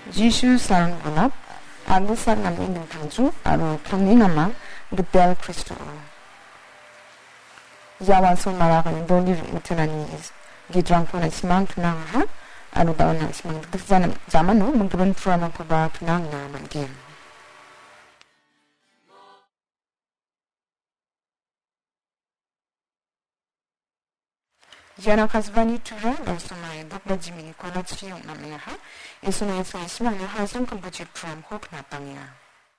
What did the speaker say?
Jisu sarang bunap, agusar namin ng tangju, aro kami nama, gedel Kristo. Yawan so marakan doli utunani gidrang pona simang tunang ha, aro daon na simang zaman no, magkaroon from ko ba tunang na manggil. Jana kasvani tura dan sumai bakla jimini kolat siyong namanya ha, isuna isa isma na hasang kambuchit from hope na pangya.